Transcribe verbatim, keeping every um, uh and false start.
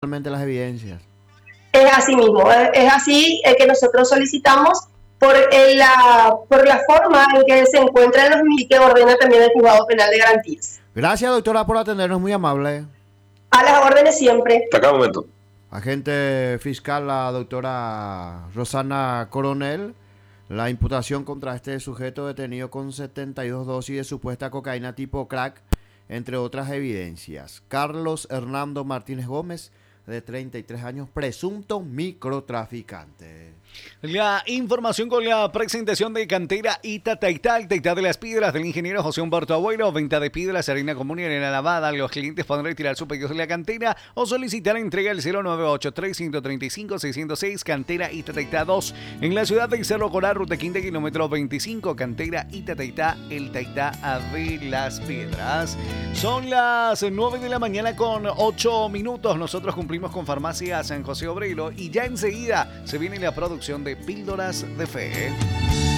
las evidencias. Es así mismo, es, es así eh, que nosotros solicitamos por, el, la, por la forma en que se encuentran los y que ordena también el Juzgado Penal de Garantías. Gracias, doctora, por atendernos, muy amable. A las órdenes siempre. Hasta cada momento. Agente fiscal, la doctora Rosana Coronel. La imputación contra este sujeto detenido con setenta y dos dosis de supuesta cocaína tipo crack, entre otras evidencias. Carlos Hernando Martínez Gómez, de treinta y tres años, presunto microtraficante. La información con la presentación de Cantera Itataitá, Taitá de las Piedras, del ingeniero José Humberto Abuelo. Venta de piedras, harina común y arena lavada. Los clientes podrán retirar sus pedidos de la cantera o solicitar la entrega al cero nueve ocho tres, uno tres cinco, seis cero seis. Cantera Itataitá dos, en la ciudad de Cerro Corá, ruta quinta, kilómetro veinticinco. Cantera Itataitá, el Taitá de las Piedras. Son las nueve de la mañana con ocho minutos. Nosotros cumplimos con Farmacia San José Obrero y ya enseguida se viene la producción de Píldoras de Fe.